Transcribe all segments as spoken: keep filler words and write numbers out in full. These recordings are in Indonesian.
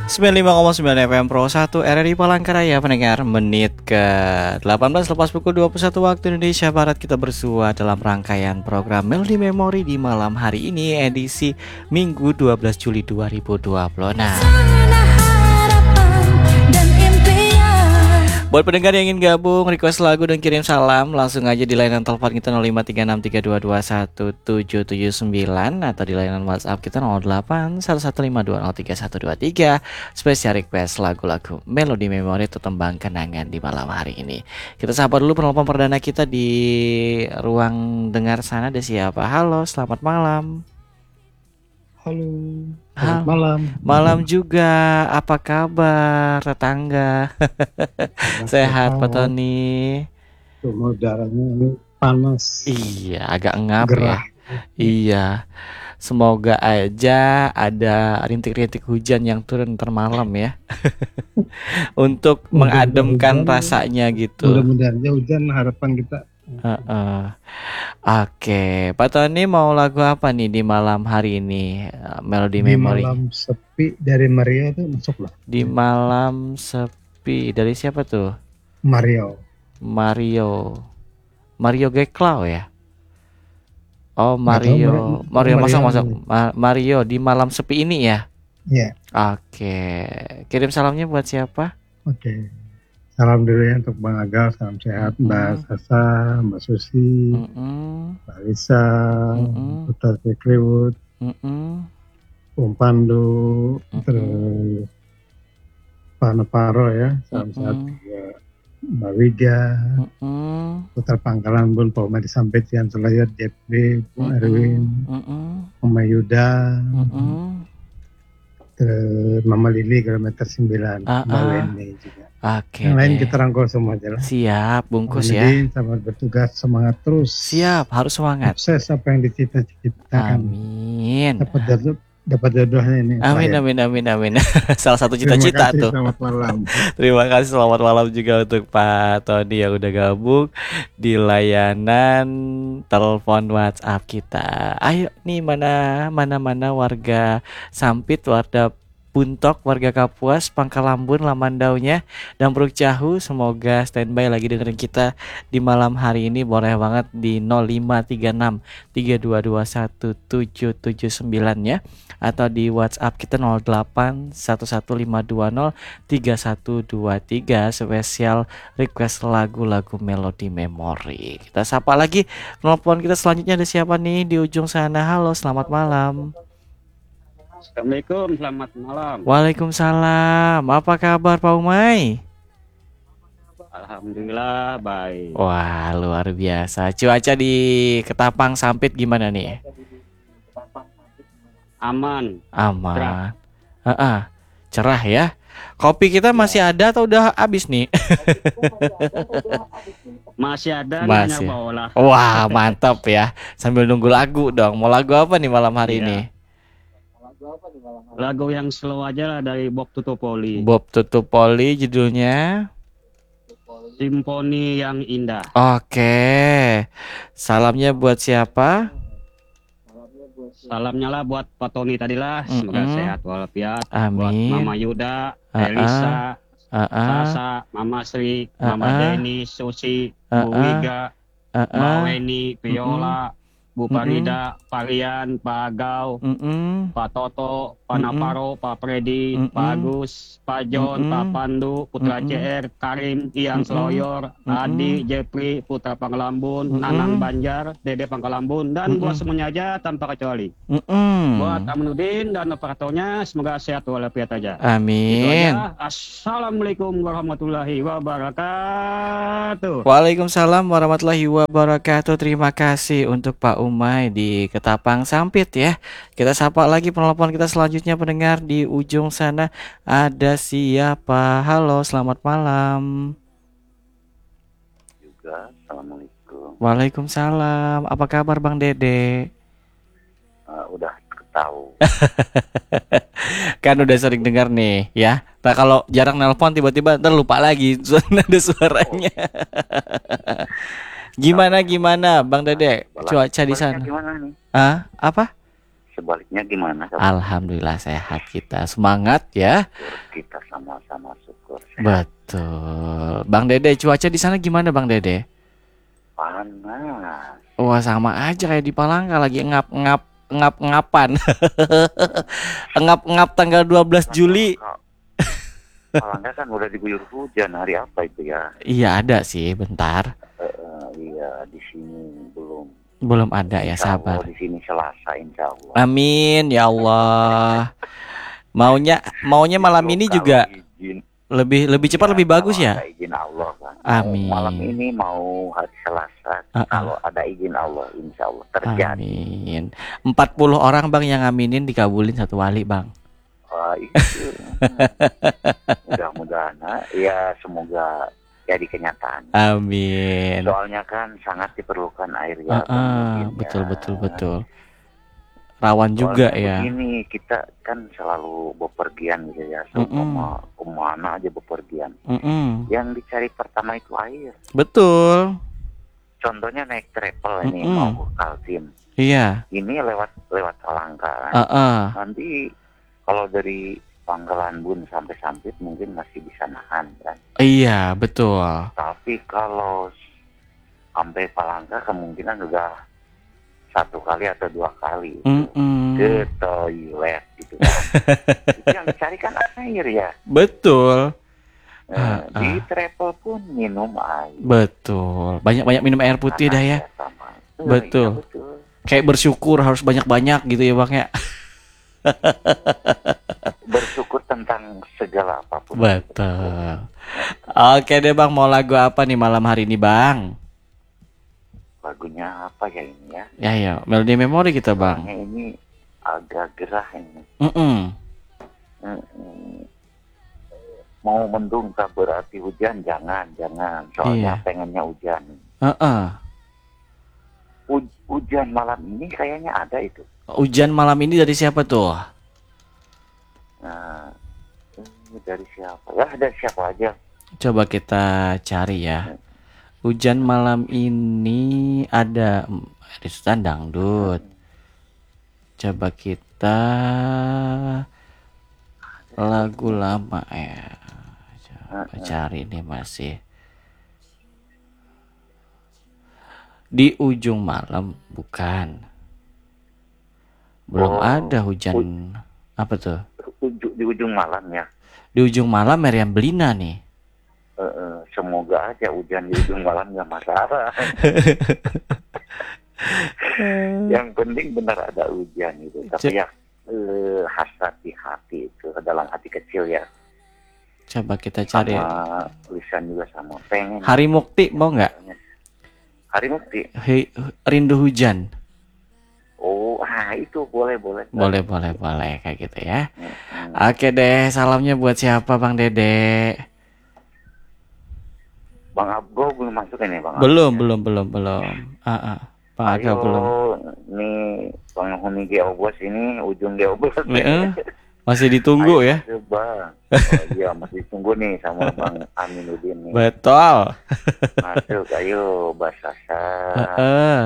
sembilan puluh lima koma sembilan F M Pro satu R R I Palangkaraya pendengar, menit ke delapan belas lepas pukul dua puluh satu waktu Indonesia Barat. Kita bersua dalam rangkaian program Melody Memory di malam hari ini, edisi Minggu dua belas Juli dua ribu dua puluh enam. Buat pendengar yang ingin gabung, request lagu dan kirim salam, langsung aja di layanan telepon kita nol lima tiga enam tiga dua dua satu tujuh tujuh sembilan atau di layanan WhatsApp kita nol delapan satu satu lima dua nol tiga satu dua tiga. Spesial request lagu-lagu Melody Memory atau tembang kenangan di malam hari ini. Kita sapa dulu penelpon perdana kita di ruang dengar sana. Ada siapa? Halo, selamat malam. Halo, selamat malam. Malam juga, apa kabar tetangga? Sehat Pak Tony? Cuma udaranya ini panas. Iya, agak ngap Gerah. ya. Iya, semoga aja ada rintik-rintik hujan yang turun ntar malam ya. Untuk mengademkan rasanya gitu. Mudah-mudahan hujan, harapan kita. Uh-uh. Oke, Pak Tony mau lagu apa nih di malam hari ini? Uh, Melody Di Memory. malam sepi dari Mario itu masuk lah. Di malam sepi dari siapa tuh? Mario. Mario. Mario Geklau ya? Oh, Nggak tahu, Mario. Mario- Mario Mario masuk-masuk. ini. Ma- Mario di malam sepi ini ya? Iya, Oke. Kirim salamnya buat siapa? oke. Salam dulu ya untuk Bang Agal, salam sehat. Mm-mm. Mbak Sasa, Mbak Susi, Mm-mm. Mbak Lisa, Mm-mm. Putar Fikriwut, Mm-mm. Om Pandu, Mm-mm. terus Pak Neparo ya, salam Mm-mm. sehat juga Mbak Wiga, Mm-mm. Putar Pangkalan Bun, Pak Umar Disampaikan, Selayar, J P, Pak Erwin, Mm-mm. Mama Yuda, Mm-mm. terus Mama Lili kilometer sembilan, Ah, Mbak ah. Weni juga. Oke Yang lain deh. kita rangkul semua aja lah. Siap, bungkus ya. Jadi selamat bertugas, semangat terus. Siap, harus semangat. Sukses apa yang dicita-citakan. Amin. Dapat jodoh, dapat jodohnya ini. Amin, klien. amin, amin, amin. Salah satu Terima cita-cita kasih, tuh. Selamat malam. Terima kasih, selamat malam juga untuk Pak Tony yang udah gabung di layanan telepon WhatsApp kita. Ayo nih, mana mana mana warga Sampit, warga Buntok, warga Kapuas, Pangkalambun, Lamandaunya, dan Bruk Cahu, semoga standby lagi dengerin kita di malam hari ini. Boleh banget di nol lima tiga enam tiga dua dua satu tujuh tujuh sembilan ya, atau di WhatsApp kita nol delapan satu satu lima dua nol tiga satu dua tiga. Spesial request lagu-lagu Melody Memory. Kita sapa lagi penelpon kita selanjutnya. Ada siapa nih di ujung sana? Halo, selamat malam. Assalamualaikum, selamat malam. Waalaikumsalam. Apa kabar Pak Umay? Alhamdulillah baik. Wah, luar biasa. Cuaca di Ketapang Sampit gimana nih? Aman. Aman. Cerah. Heeh. Cerah ya. Kopi kita masih ada atau udah habis nih? Masih ada Masih. nanya bawalah. Wah, mantap ya. Sambil nunggu lagu dong. Mau lagu apa nih malam hari Iya. ini? Lagu yang slow aja lah dari Bob Tutupoli. Bob Tutupoli judulnya. Simfoni yang indah. Oke. Salamnya buat siapa? Salamnya lah buat Pak Tony tadi lah. Semoga Mm-mm. sehat walafiat. Buat Amin. Mama Yuda, Ah, Elisa, Ah, ah, Sasa, Mama Sri, Ah, Mama ah. Deni, Susi, Ah, Bu ah. Wiga, ah, Mbak ah. Weni, Viola, Bu Farida, Parian, Pak Agau, Mm-mm. Pak Toto, Pak Mm-mm. Naparo, Pak Freddy, Mm-mm. Pak Agus, Pak John, Mm-mm. Pak Pandu, Putra Mm-mm. C R, Karim, Ian Mm-mm. Sloyor, Mm-mm. Adi, Jepri, Putra Pangkalambun, Mm-mm. Nanang Banjar, Dede Pangkalambun, dan Mm-mm. buat semuanya aja tanpa kecuali. Mm-mm. Buat Aminuddin dan operatornya, semoga sehat walafiat aja. Itu Amin. aja. Assalamualaikum warahmatullahi wabarakatuh. Waalaikumsalam warahmatullahi wabarakatuh. Terima kasih untuk Pak Umay di Ketapang Sampit ya. Kita sapa lagi penelpon kita selanjutnya, pendengar di ujung sana. Ada siapa? Halo, selamat malam. Juga, assalamualaikum. Waalaikumsalam. Apa kabar Bang Dede? Uh, udah ketahu. Kan udah sering dengar nih ya. Nah, kalau jarang nelpon tiba-tiba ntar lupa lagi ada suaranya. Gimana gimana Bang Dede? Cuaca di sana? Gimana nih? Ah, apa? sebaliknya gimana? Kabar? Alhamdulillah sehat kita. Semangat ya. Kita sama-sama syukur. Sehat. Betul. Bang Dede, cuaca di sana gimana Bang Dede? Panas. Wah, sama aja kayak di Palangka lagi ngap-ngap ngap-ngapan. Ngap-ngap tanggal dua belas Juli. Palangka kan udah diguyur hujan, hari apa itu ya? Iya ada sih, bentar. Eh, eh, iya, di sini belum. Belum ada ya, Insya sabar. Allah di sini Selasa, insya Allah. Amin ya Allah. Maunya maunya malam Itu ini kalau juga izin, lebih lebih cepat ya, lebih bagus kalau ya. ada izin Allah kan. Amin. Malam ini mau hari Selasa, Uh-uh. kalau ada izin Allah, insya Allah terjadi. Amin. empat puluh orang Bang yang ngaminin dikabulin satu wali Bang. Wah, itu. Mudah-mudahan, ya semoga jadi kenyataan. Amin. Soalnya kan sangat diperlukan air ya. Uh-uh. Bang, Betul ya. betul betul. Rawan juga Soalnya ya. begini, kita kan selalu bepergian gitu ya. So, Mm-mm. kema- kemana aja bepergian. Mm-mm. Yang dicari pertama itu air. Betul. Contohnya naik travel ini Mm-mm. mau ke Kaltim. Iya. Ini lewat lewat Palangka kan. Uh-uh. Nanti kalau dari Pangkalan Bun sampai Sampit mungkin masih bisa nahan kan. Iya betul. Tapi kalau sampai Palangka kemungkinan udah satu kali atau dua kali itu Mm-mm. ke toilet gitu kan. Itu yang dicari kan air ya. Betul. Eh, Ah, di ah. travel pun minum air. Betul. Banyak-banyak minum air putih dah ya. Karena sama. Eh, Betul. iya, betul. Kayak bersyukur harus banyak-banyak gitu ya Bang ya. Bersyukur tentang segala apapun. Betul. Oke deh Bang, mau lagu apa nih malam hari ini Bang? Lagunya apa ya ini ya? Ya ya, melodi memori kita Bang. Soalnya ini agak gerah ini. Mm-mm. Mm-mm. Mau mendung tak berarti hujan, jangan, jangan. Soalnya Iya. pengennya hujan. Uh-uh. Hu- hujan malam ini kayaknya ada itu. Hujan malam ini dari siapa tuh? Nah, ini dari siapa? Ya dari siapa aja. Coba kita cari ya. Hujan malam ini ada Ristan Dangdut. Coba kita lagu lama ya. Coba cari nih masih. Di ujung malam bukan. Belum Oh, ada hujan. Apa tuh? Uju- di ujung malam ya. Di ujung malam Meriam Belina nih. Eh, eh, semoga aja hujan di ujung malam nggak masalah. Yang penting benar ada hujan itu. Tapi ya eh, hasrat di hati itu dalam hati kecil ya. Coba kita cari. Sama tulisan juga sama. Pengen. Hari Mukti mau nggak? Hari Mukti. Hi- Rindu Hujan. Oh, ah itu boleh boleh. Boleh boleh boleh kayak gitu ya. Hmm. Oke deh, salamnya buat siapa Bang Dede? Bang Abgo belum masuk ini Bang. Belum Abgo, ya? belum belum belum. Ah, ah. Bang Aga Ayo, belum. nih penghuni Geobos ini ujung Geobos. Eh, Masih ditunggu Ayo, ya. masuk, Bang. Oh, iya masih tunggu nih sama Bang Aminuddin nih. Betul. Masuk, ayo Basasa. Heeh.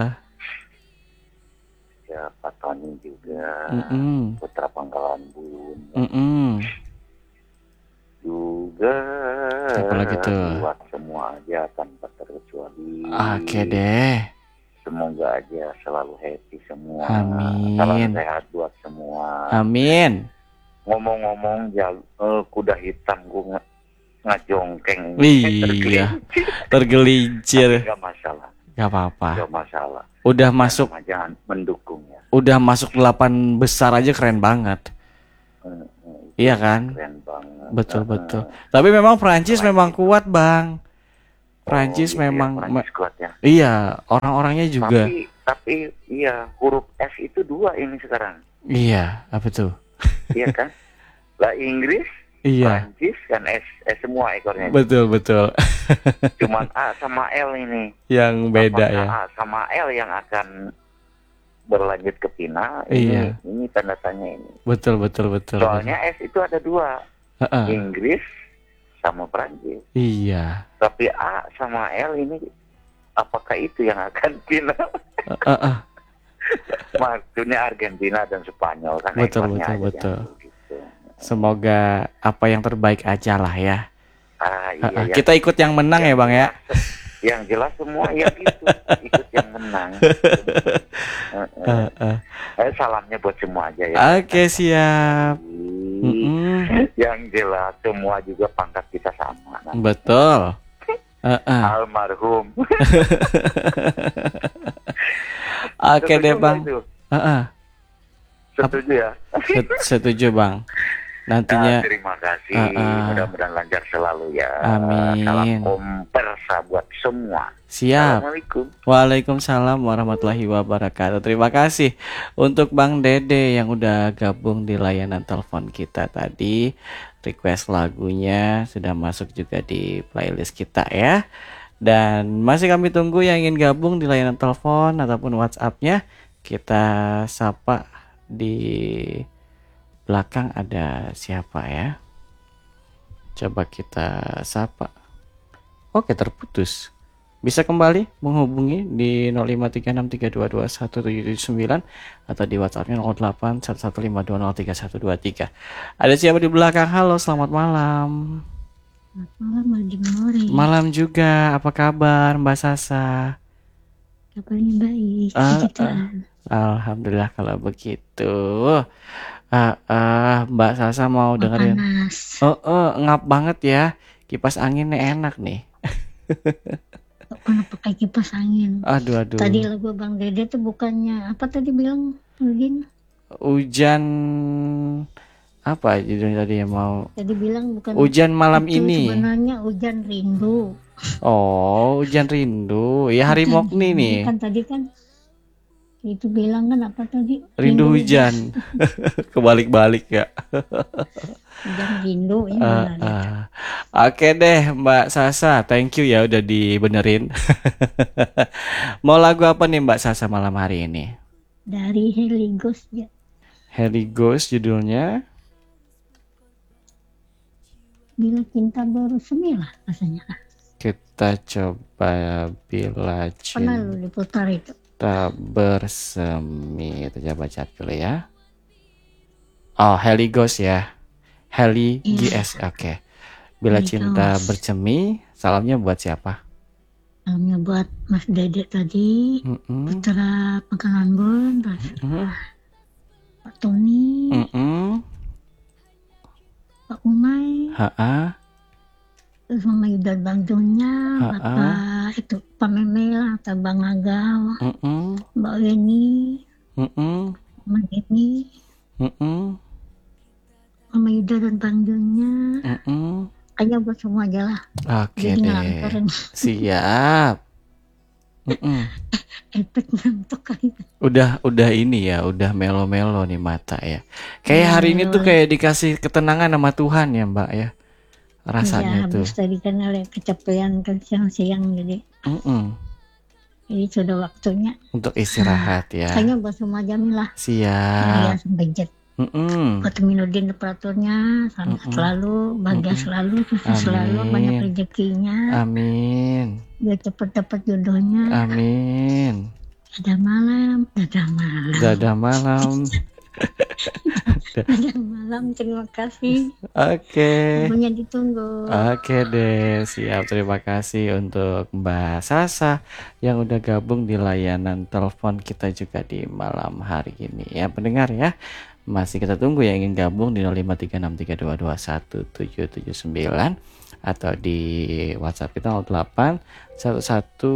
Ya Pak Tony juga. Mm-mm. Putra Pangkalan Bun. Mm-mm. Juga. Siapa lagi tuh? Buat semua aja tanpa terkecuali. Oke deh. Semoga aja selalu happy semua. Amin. Salam sehat buat semua. Amin. Ngomong-ngomong, jal- eh, kuda hitam gue nge- ngajongkeng. Iya. Tergelincir. Gak masalah, Gak apa-apa. gak masalah. Udah masuk, Nama jangan mendukung ya. udah masuk delapan besar aja keren banget. Eh, eh, Iya kan? Keren banget. Betul Eh, betul. Tapi memang Prancis memang kuat Bang. Prancis oh, gitu ya, memang Prancis kuat ya. iya, orang-orangnya juga. Tapi, tapi iya huruf S itu dua ini sekarang. Iya, apa tuh? Iya kan? Lah Inggris, Iya, Prancis kan S, S semua ekornya. betul betul. Cuman A sama L ini. Yang beda Apakah ya. A sama L yang akan berlanjut ke final? Iya. Ini, ini tanda tanya ini. Betul betul betul. Soalnya S itu ada dua, betul. Heeh. Inggris sama Prancis. Iya. Tapi A sama L ini, apakah itu yang akan final? Heeh. Maksudnya Argentina dan Spanyol kan Betul, ekornya betul, aja betul. yang gitu. Semoga apa yang terbaik aja lah ya. Ah Ah, iya ah. ya. Kita ikut yang menang ya Bang ya. Yang jelas semua ya gitu, ikut yang menang. Eh, eh. Ah, ah. Eh, salamnya buat semua aja ya. Oke, siap. Jadi, Mm-mm. yang jelas semua juga pangkat kita sama. Nah, Betul. Ah, ah. almarhum. Oke deh Setuju nggak Bang. itu? Ah, ah. Setuju ya. Set- Setuju Bang. Nah, Nantinya terima kasih. Ah, ah. Mudah-mudahan lancar selalu ya. Amin. Salam kompersa buat semua. siap. Assalamualaikum. Waalaikumsalam warahmatullahi wabarakatuh. Terima kasih untuk Bang Dede yang udah gabung di layanan telepon kita tadi. Request lagunya sudah masuk juga di playlist kita ya. Dan masih kami tunggu yang ingin gabung di layanan telepon ataupun WhatsApp-nya. Kita sapa di belakang ada siapa ya? Coba kita sapa. Oke, terputus. Bisa kembali menghubungi di nol lima tiga enam tiga dua dua satu tujuh tujuh sembilan atau di WhatsApp-nya nol delapan satu satu lima dua nol tiga satu dua tiga. Ada siapa di belakang? Halo, selamat malam. Selamat malam, Madi Mori. Malam juga. Apa kabar, Mbak Sasa? Kabarnya baik. Ah, Kita Alhamdulillah kalau begitu. Ah, ah, Mbak Sasa mau dengerin. panas. Oh, oh, ngap banget ya. Kipas anginnya enak nih. Kena pakai kipas angin. Aduh, aduh. Tadi lagu Bang Dede tuh bukannya apa tadi bilang Udin? Hujan apa judulnya tadi yang mau? Tadi bilang bukan Hujan malam itu ini. sebenarnya hujan rindu. Oh, hujan rindu. Ya hari Hujan Mokni rindu. nih. Kan tadi kan itu bilang kan apa tadi? Rindu hujan. Kebalik-balik ya. Hujan rindu ini Ah, benar. ah. Oke deh Mbak Sasa, thank you ya udah dibenerin. Mau lagu apa nih Mbak Sasa malam hari ini? Dari Heli Ghost ya. Heli Ghost judulnya. Bila cinta baru semilah rasanya. Kita coba bila Pernah lu diputar itu. cinta bersemi. Itu coba chat dulu ya. Oh, Heli Ghost ya. Heli G S, oke. Bila Heli cinta Ghost. bersemi, salamnya buat siapa? Salamnya buat Mas Dede tadi, Mm-mm, Putra Pekalan Bun, terus mm-mm, Pak Tony, mm-mm, Pak Umay, ha-ah, terus Mama Yuda Bangjonya, Ha-ha. Bapak itu Pak Memel atau Bang Agau, mm-mm, Mbak Weni, mm-mm, Mama Geni, mm-mm, Mama Yuda dan Bangjonya, mm-mm. hanya buat semua aja lah. Oke Jadi deh, ngelantarin siap. Mm-mm. efek ngantuk kali. Udah, udah ini ya, udah melo-melo nih mata ya. Kayak hari ini tuh Melo. kayak dikasih ketenangan sama Tuhan ya Mbak ya. Rasanya Ya, tuh. habis tadi kan ada kecapean kan siang-siang jadi. Mm-mm. Jadi sudah waktunya. Untuk istirahat ya. Hanya buat semua jam lah. Siap. Ya, sampai jet. Mm-mm. Buat Minudin operatornya, selamat Mm-mm. selalu, bahagia Mm-mm. selalu, sukses Amin. selalu, banyak rezekinya, Amin. biar cepet dapat jodohnya. Amin. Dadah malam, dadah malam, Dadah malam. dadah malam. Terima kasih. Oke. Punya ditunggu. Oke deh, siap. Terima kasih untuk Mbak Sasa yang udah gabung di layanan telepon kita juga di malam hari ini ya pendengar ya. Masih kita tunggu yang ingin gabung di nol lima tiga enam tiga dua dua satu tujuh tujuh sembilan atau di WhatsApp kita nol delapan satu satu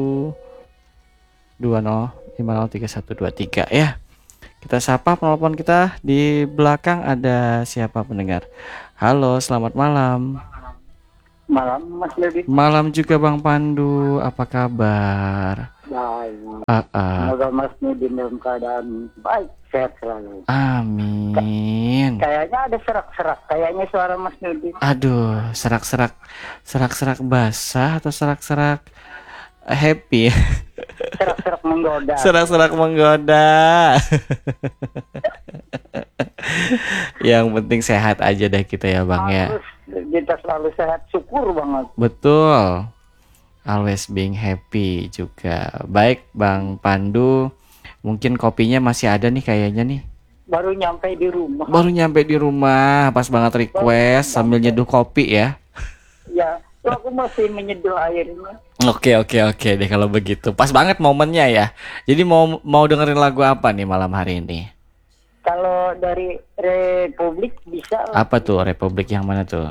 dua nol lima nol tiga satu dua tiga ya. Kita sapa penelpon kita di belakang ada siapa pendengar. Halo, selamat malam. Malam Mas Ledi. Malam juga Bang Pandu, apa kabar? Baik. Ah, ah. Semoga Mas Nudin dalam keadaan baik, sehat selalu. Amin. Kayaknya ada serak-serak, kayaknya suara Mas Nudin. Aduh, serak-serak, serak-serak basah atau serak-serak happy? Serak-serak menggoda. Serak-serak menggoda. Yang penting sehat aja deh kita ya Bang ya. Harus kita selalu sehat, syukur banget. Betul. Always being happy juga. Baik Bang Pandu, Mungkin kopinya masih ada nih kayaknya nih. Baru nyampe di rumah. Baru nyampe di rumah, pas banget request sambil nyeduh kopi ya. Ya, tuh aku masih menyeduh airnya. Oke oke oke deh kalau begitu. Pas banget momennya ya. Jadi mau mau dengerin lagu apa nih malam hari ini? Kalau dari Republik bisa lah. Apa tuh Republik yang mana tuh?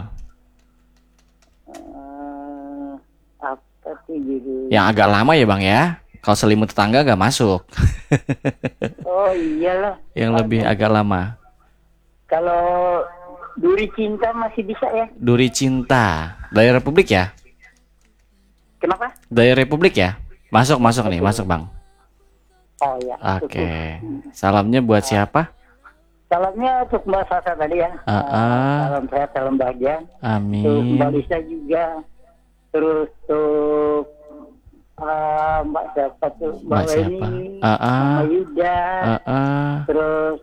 Eh, apa sih judulnya? Yang agak lama ya Bang ya. Kalau Selimut Tetangga gak masuk. Oh iyalah. Yang lebih agak lama. Kalau Duri Cinta masih bisa ya? Duri Cinta dari Republik ya? Kenapa? Dari Republik ya? Masuk masuk nih, masuk Bang. Oh ya. Oke. Salamnya buat siapa? Salamnya untuk Mbak Sasa tadi ya. Ah, ah. Salam sehat, salam bahagia. Untuk Mbak Amin. Lisa juga. Terus untuk uh, Mbak siapa tuh? Mbak Mbak siapa? Weni, Ah, ah. Mbak Yuda. Ah, ah. Terus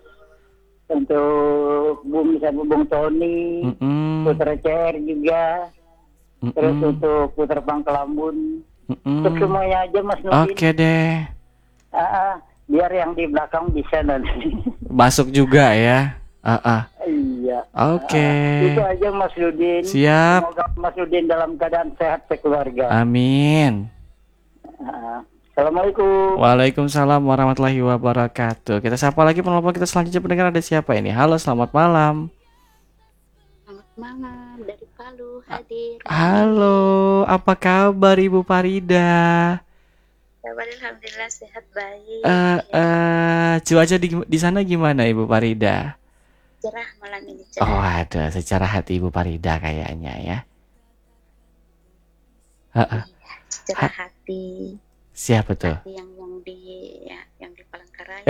untuk Bung sama Bung Tony, Mm-mm. Putra C R juga. Terus Mm-mm. untuk Putra Pangkelambun. Mm-mm. Untuk semuanya aja Mas Nurdin. Oke deh. Ah, ah. biar yang di belakang bisa nanti. Masuk juga ya. Ah, ah. Iya. Oke. Ah, itu aja Mas Nurdin. Siap. Semoga Mas Nurdin dalam keadaan sehat sekeluarga. Amin. Ah, Assalamualaikum. Waalaikumsalam warahmatullahi wabarakatuh. Kita sapa lagi penelpon kita selanjutnya, pendengar ada siapa ini? Halo, selamat malam. Selamat malam dari Palu hadir. Halo, apa kabar Ibu Farida? Kabar alhamdulillah sehat baik. Eh, Ya, eh, cuaca di di sana gimana Ibu Farida? cerah malam ini Oh, cerah. ada secara hati Ibu Farida kayaknya ya. Heeh. Cerah hati, Siapa tuh? hati yang yang di ya, yang di Palangkaraya.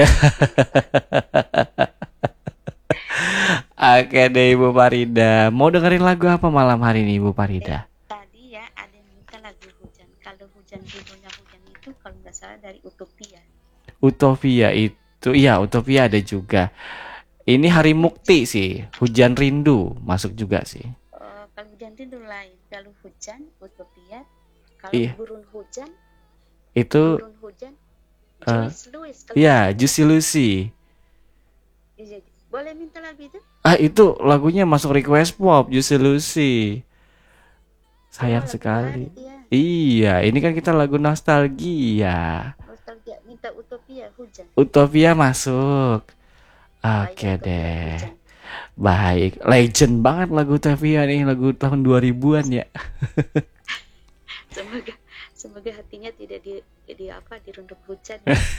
Oke deh Ibu Farida. Mau dengerin lagu apa malam hari ini Ibu Farida? Tadi ya ada yang minta lagu hujan. Kalau hujan judulnya hujan itu kalau nggak salah dari Utopia. Utopia itu, iya Utopia ada juga. Ini Hari Mukti sih, Hujan Rindu masuk juga sih. Eh, kalau hujan itu lain. Kalau hujan Utopia. Kalau Iya. gurun hujan, Itu, gurun hujan. eh, Joyce Lewis. Kalau ya nggak Juicy Lucy. salah. Boleh minta lagu itu? Ah itu lagunya masuk request pop, Juicy Lucy. Sayang Oh, lagu sekali. baru dia. Iya, ini kan kita lagu nostalgia. Nostalgia minta Utopia hujan. Utopia masuk. Baik, Oke Utopia deh. hujan. Baik, legend banget lagu Utopia nih, lagu tahun dua ribuan ya. Semoga semoga hatinya tidak di, di apa dirunduk hujan.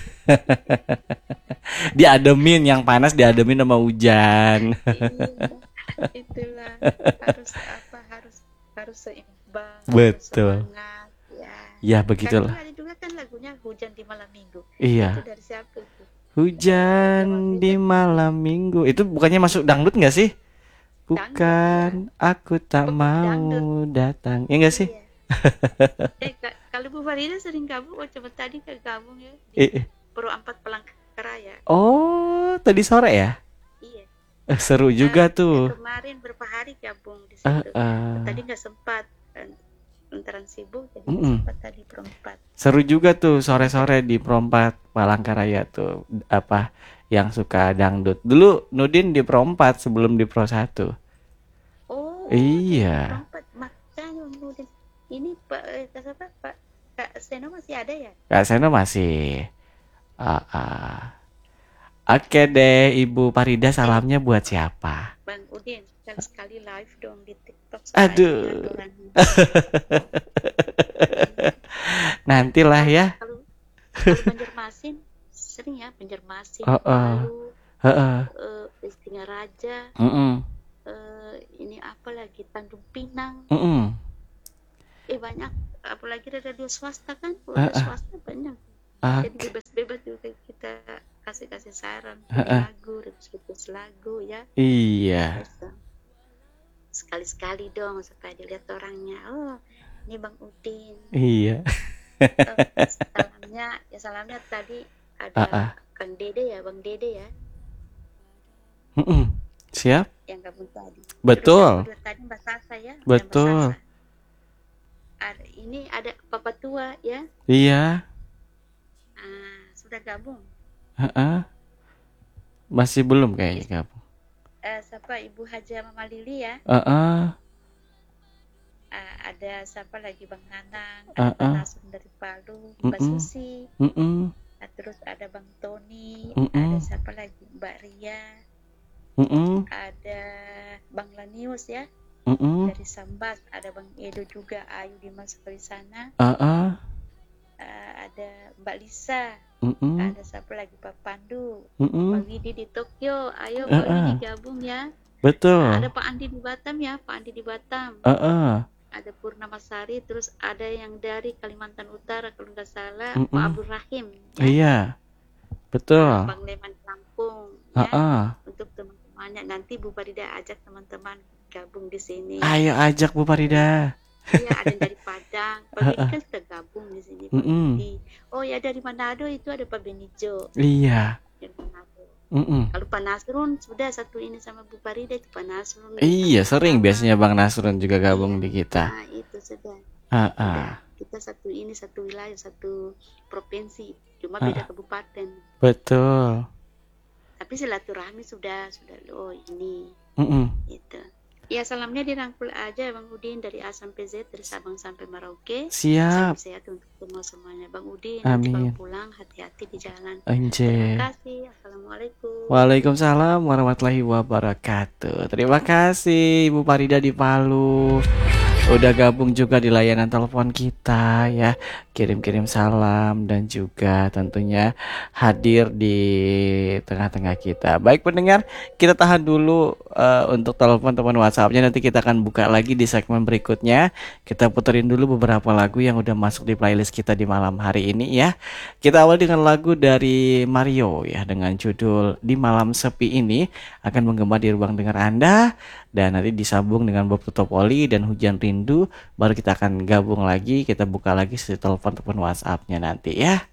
Diademin yang panas, diademin sama hujan. Iya, itulah harus apa harus harus seimbang. Betul. Harus semangat, ya. Ya Kan begitulah. ada juga kan lagunya hujan di malam minggu. Iya. Itu dari siapa itu? Hujan di malam minggu. Itu bukannya masuk dangdut nggak sih? Bukan, aku tak Oh, mau dangdut. datang. Ya nggak sih? Iya. Eh, ka- kalau Bu Farida sering gabung, oh coba tadi ke gabung ya di Eh, eh. Pro Ampat Palangkaraya. Oh, tadi sore ya? Iya. Eh, seru juga Nah, tuh. kemarin berapa hari gabung di Eh, situ. eh. Tadi nggak sempat, kan, lantaran sibuk, jadi nggak Mm-mm. sempat tadi perempat. Seru juga tuh sore-sore di Perompat Palangkaraya tuh. Apa yang suka dangdut. Dulu Nudin di Perompat sebelum di Pro satu. Oh, Iya. perempat makanya kemudian ini Pak eh, Kak siapa Pak Kak Seno masih ada ya? Kak Seno masih. Ah, ah. Oke deh, Ibu Farida salamnya buat siapa? Bang Udin sekali-sekali live dong di TikTok. Aduh. Aturan. Nantilah ya. Kalau kalau Banjarmasin sering ya Banjarmasin, Oh, oh. Palu, Heeh. eh, Singaraja, Mm-mm. eh, ini apa lagi Tanjung Pinang, Mm-mm. eh banyak. Apalagi radio swasta kan, Ah, radio ah. swasta banyak. Ah, Jadi bebas-bebas juga kita kasih-kasih saran Ah, ah. lagu, request lagu ya. iya. Terus, eh, sekali-sekali dong supaya dilihat orangnya. Oh, ini Bang Udin. Iya. Eh, salamnya, ya salamnya tadi ada Ah, ah. Kang Dede ya, Bang Dede ya, Mm-mm. Siap? yang gabung tadi. Betul. Terus yang kedua tadi Mbak Sasa ya. yang Mbak Betul. Sasa. Ada, ini ada Papa Tua ya. Iya. Ah, sudah gabung. Heeh. Masih belum kayaknya gabung. Eh, siapa Ibu Haja Mama Lili ya? Heeh. Ah, ada siapa lagi Bang Nanang, ada Heeh. Bang Nasrun dari Palu, Mbak Mm-mm. Susi, Mm-mm. ah, terus ada Bang Tony, Mm-mm. ada siapa lagi Mbak Ria, Mm-mm. ada Bang Lanius ya Mm-mm. dari Sambas, ada Bang Edo juga, Ayu Dimas dari sana, Heeh. ah, ada Mbak Lisa, Mm-mm. ada siapa lagi Pak Pandu, Mm-mm. Pak Widi di Tokyo, ayo Pak Heeh. Widi gabung ya. Betul. Ah, ada Pak Andi di Batam ya, Pak Andi di Batam. Heeh. Ada Purnamasari, terus ada yang dari Kalimantan Utara kalau nggak salah Mm-mm. Pak Abdul Rahim ya. Iya. Betul. Bang Leman Lampung ya. Heeh. Untuk teman-temannya nanti Bu Farida ajak teman-teman gabung di sini. Ayo ajak Bu Farida. Iya, ada yang dari Padang. Pak Beni kan sudah gabung di sini. Pak Mm-mm. Beni. Oh ya, dari Manado itu ada Pak Benijo Iya. dari Manado. Mm-mm. Kalau Pak Nasrun sudah satu ini sama Bu Farida itu Pak Nasrun. Iya, sering sama. biasanya Bang Nasrun juga gabung Iya. di kita. Nah, itu sudah. Heeh. Sudah. Kita satu ini satu wilayah, satu provinsi, cuma beda kabupaten. Betul. Tapi silaturahmi sudah sudah oh ini Mm-mm. gitu. Ya salamnya dirangkul aja Bang Udin dari A sampai Z, dari Sabang sampai Merauke. Siap. Sehat untuk semua semuanya Bang Udin. Nanti Amin. kalau pulang hati-hati di jalan. Anjir. Terima kasih. Assalamualaikum. Waalaikumsalam warahmatullahi wabarakatuh. Terima kasih Ibu Farida di Palu. Udah gabung juga di layanan telepon kita ya. Kirim-kirim salam dan juga tentunya hadir di tengah-tengah kita. Baik pendengar, kita tahan dulu uh, untuk telepon-telepon WhatsApp-nya. Nanti kita akan buka lagi di segmen berikutnya. Kita puterin dulu beberapa lagu yang udah masuk di playlist kita di malam hari ini ya. Kita awal dengan lagu dari Mario ya, dengan judul Di Malam Sepi Ini akan menggema di ruang dengar Anda, dan nanti disambung dengan Bob Tutopoli dan Hujan Rindu. Baru kita akan gabung lagi, kita buka lagi si telepon-telepon WhatsApp-nya nanti ya.